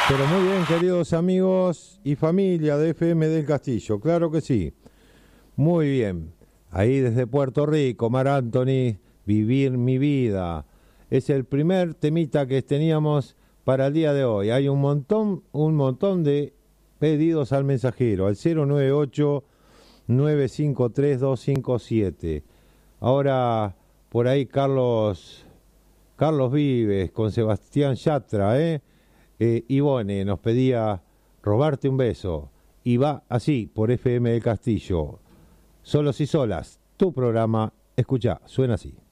Pero muy bien, queridos amigos y familia de FM del Castillo, claro que sí. Muy bien. Ahí desde Puerto Rico, Mar Anthony, Vivir mi vida. Es el primer temita que teníamos para el día de hoy. Hay un montón de pedidos al mensajero, al 098-953-257. Ahora, por ahí Carlos Vives con Sebastián Yatra, Ivone nos pedía robarte un beso. Y va así por FM del Castillo. Solos y solas, tu programa, escucha, suena así.